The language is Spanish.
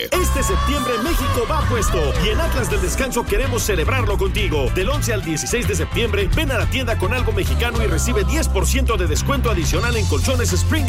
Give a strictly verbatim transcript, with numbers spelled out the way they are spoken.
septiembre. Este septiembre México va puesto y en Atlas del Descanso queremos celebrarlo contigo. Del once al dieciséis de septiembre, ven a la tienda con algo mexicano y recibe diez por ciento de descuento adicional en colchones Spring